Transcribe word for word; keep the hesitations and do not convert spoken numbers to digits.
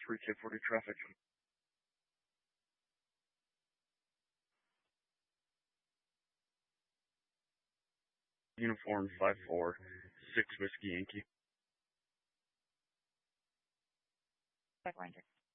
three K forty traffic. Uniform five four, six Whiskey Yankee. Back Ranger.